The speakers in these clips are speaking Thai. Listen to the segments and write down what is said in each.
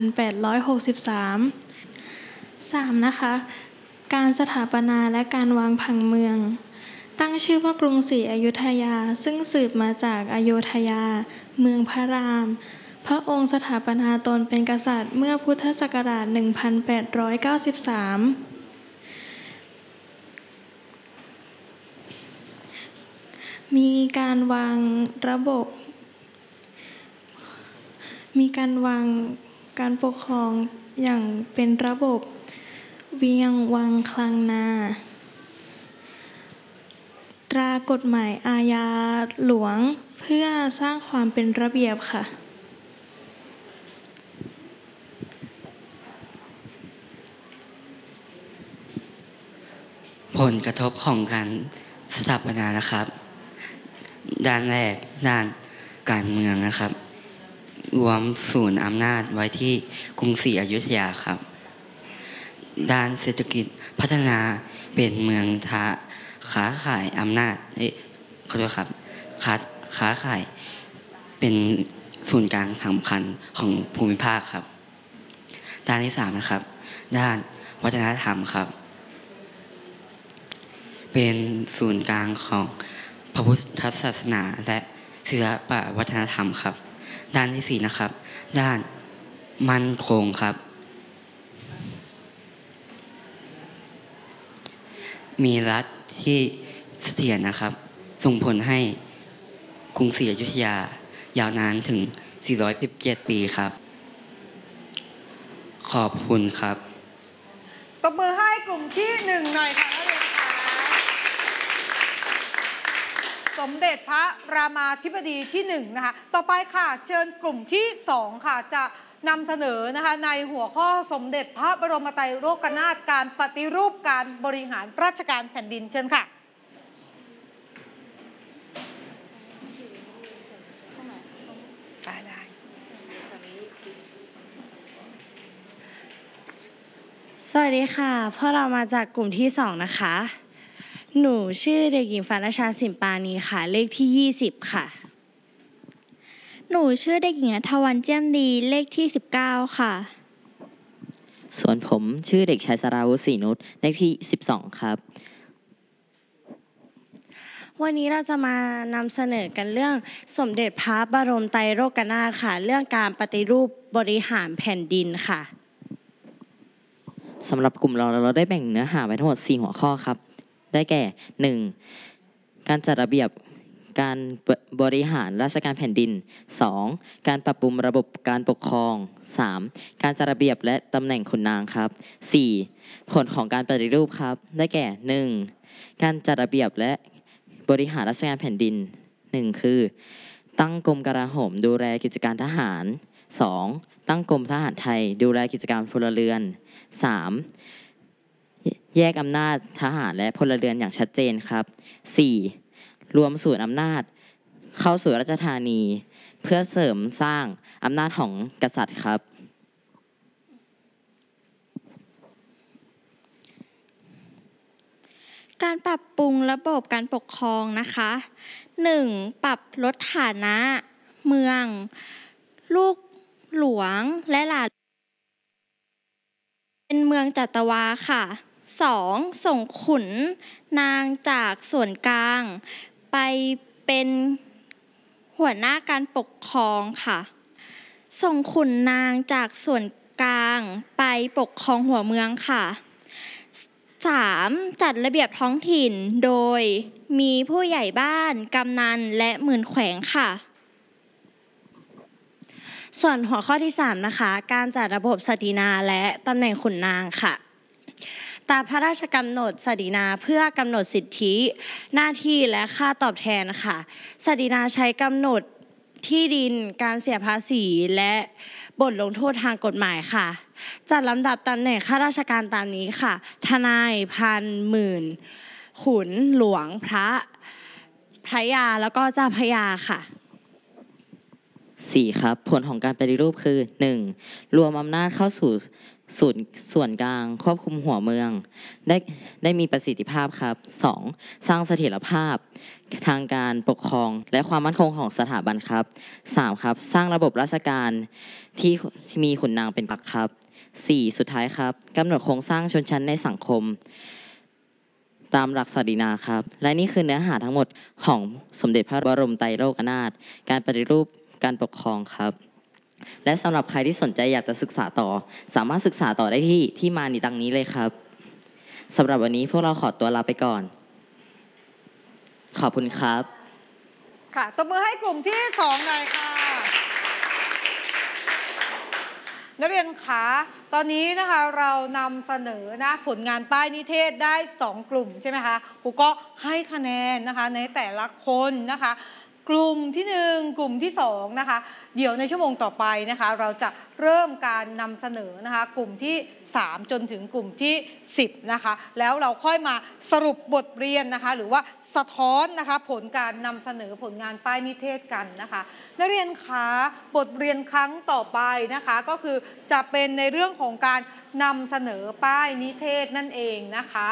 3นะคะการสถาปนาและการวางผังเมืองตั้งชื่อว่ากรุงศรีอยุธยาซึ่งสืบมาจากอโยธยาเมืองพระรามพระองค์สถาปนาตนเป็นกษัตริย์เมื่อพุทธศักราช1893มีการวางการปกครองอย่างเป็นระบบเวียงวังคลังนาตรากฎหมายอาญาหลวงเพื่อสร้างความเป็นระเบียบค่ะผลกระทบของการสถาปนานะครับด้านแรกด้านการเมืองนะครับรวมศูนย์อำนาจไว้ที่กรุงศรีอยุธยาครับด้านเศรษฐกิจพัฒนาเป็นเมืองค้าขายอำนาจขอโทษครับค้าขายเป็นศูนย์กลางสำคัญของภูมิภาคครับด้านที่3นะครับด้านวัฒนธรรมครับเป็นศูนย์กลางของพระพุทธศาสนาและศิลปวัฒนธรรมครับด้านที่4นะครับด้านมั่นคงครับมีรัฐที่เสถียรนะครับส่งผลให้กรุงศรีอยุธยายาวนานถึง417ปีครับขอบคุณครับตบมือให้กลุ่มที่1หน่อยค่ะนักเรียนค่ะสมเด็จพระรามาธิบดีที่1นะคะต่อไปค่ะเชิญกลุ่มที่2ค่ะจะนำเสนอนะคะในหัวข้อสมเด็จพระบรมไตรโลกนาถการปฏิรูปการบริหารราชการแผ่นดินเชิญค่ะได้สวัสดีค่ะพวกเรามาจากกลุ่มที่2นะคะหนูชื่อเด็กหญิงฟานาชาสิมปานีค่ะเลขที่20ค่ะหนูชื่อเด็กหญิงณัฐวรรณเจียมดีเลขที่19ค่ะส่วนผมชื่อเด็กชายสราวุฒิศรีนุชเลขที่12ครับวันนี้เราจะมานำเสนอกันเรื่องสมเด็จพระบรมไตรโลกนาถค่ะเรื่องการปฏิรูปบริหารแผ่นดินค่ะสำหรับกลุ่มเราได้แบ่งเนื้อหาไว้ทั้งหมด4หัวข้อครับได้แก่ 1. การจัดระเบียบการบริหารราชการแผ่นดิน 2. การปรับปรุงระบบการปกครอง 3. การจัดระเบียบและตำแหน่งขุนนางครับ 4. ผลของการปฏิรูปครับได้แก่ 1. การจัดระเบียบและบริหารราชการแผ่นดิน 1. คือตั้งกรมกลาโหมดูแลกิจการทหาร 2. ตั้งกรมทหารไทยดูแลกิจการพลเรือน 3. แยกอำนาจทหารและพลเรือนอย่างชัดเจนครับ 4. รวมศูนย์อำนาจเข้าสู่ราชธานีเพื่อเสริมสร้างอำนาจของกษัตริย์ครับการปรับปรุงระบบการปกครองนะคะ 1. ปรับลดฐานะเมืองลูกหลวงและหลานเป็นเมืองจัตวาค่ะ 2. ส่งขุนนางจากส่วนกลางไปเป็นหัวหน้าการปกครองค่ะส่งขุนนางจากส่วนกลางไปปกครองหัวเมืองค่ะ 3. จัดระเบียบท้องถิ่นโดยมีผู้ใหญ่บ้านกำนันและหมื่นแขวงค่ะส่วนหัวข้อที่3นะคะการจัดระบบสตรีนาและตำแหน่งขุนนางค่ะตามพระราชกำหนดสตรีนาเพื่อกำหนดสิทธิหน้าที่และค่าตอบแทนค่ะสตรีนาใช้กำหนดที่ดินการเสียภาษีและบทลงโทษทางกฎหมายค่ะจัดลำดับตำแหน่งข้าราชการตามนี้ค่ะทนายพันหมื่นขุนหลวงพระยาแล้วก็เจ้าพระยาค่ะ 4. ครับผลของการปฏิรูปคือ 1. รวมอำนาจเข้าสู่ส่วนกลางควบคุมหัวเมืองได้มีประสิทธิภาพครับ 2. สร้างเสถียรภาพทางการปกครองและความมั่นคงของสถาบันครับ 3. ครับสร้างระบบราชการที่มีขุนนางเป็นหลักครับ 4. สุดท้ายครับกำหนดโครงสร้างชนชั้นในสังคมตามหลักศักดินาครับและนี่คือเนื้อหาทั้งหมดของสมเด็จพระบรมไตรโลกนาถการปฏิรูปการปกครองครับและสำหรับใครที่สนใจอยากจะศึกษาต่อสามารถศึกษาต่อได้ที่มาในดังนี้เลยครับสำหรับวันนี้พวกเราขอตัวลาไปก่อนขอบคุณครับค่ะตบมือให้กลุ่มที่2หน่อยค่ะนักเรียนคะตอนนี้นะคะเรานำเสนอนะผลงานป้ายนิเทศได้2กลุ่มใช่ไหมคะครูก็ให้คะแนนนะคะในแต่ละคนนะคะกลุ่มที่1กลุ่มที่2นะคะเดี๋ยวในชั่วโมงต่อไปนะคะเราจะเริ่มการนำเสนอนะคะกลุ่มที่3จนถึงกลุ่มที่10นะคะแล้วเราค่อยมาสรุปบทเรียนนะคะหรือว่าสะท้อนนะคะผลการนำเสนอผลงานป้ายนิเทศกันนะคะนักเรียนคะบทเรียนครั้งต่อไปนะคะก็คือจะเป็นในเรื่องของการนำเสนอป้ายนิเทศนั่นเองนะคะ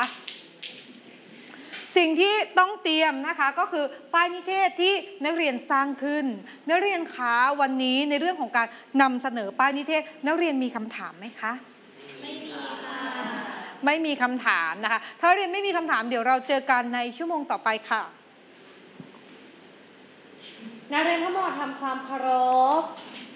สิ่งที่ต้องเตรียมนะคะก็คือป้ายนิเทศที่นักเรียนสร้างขึ้นนักเรียนคะวันนี้ในเรื่องของการนำเสนอป้ายนิเทศนักเรียนมีคำถามไหมคะไม่มีค่ะไม่มีคำถามนะคะถ้าเรียนไม่มีคำถามเดี๋ยวเราเจอกันในชั่วโมงต่อไปค่ะนักเรียนทั้งหมดทำความเคารพ